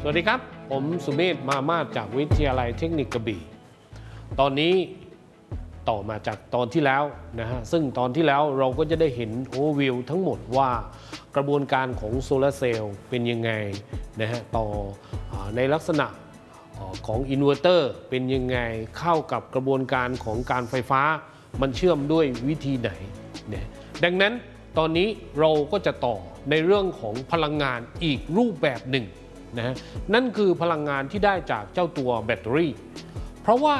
วัสดีครับผมสุเมธมามาจากวิทยาลัยเทคนิคกระบี่ตอนนี้ต่อมาจากตอนที่แล้วนะฮะซึ่งตอนที่แล้วเราก็จะได้เห็นโอเวอร์วิวทั้งหมดว่ากระบวนการของโซลาร์เซลล์เป็นยังไงนะฮะต่อในลักษณะของอินเวอร์เตอร์เป็นยังไงเข้ากับกระบวนการของการไฟฟ้ามันเชื่อมด้วยวิธีไหนเนี่ยดังนั้นตอนนี้เราก็จะต่อในเรื่องของพลังงานอีกรูปแบบหนึ่งนะฮะนั่นคือพลังงานที่ได้จากเจ้าตัวแบตเตอรี่เพราะว่า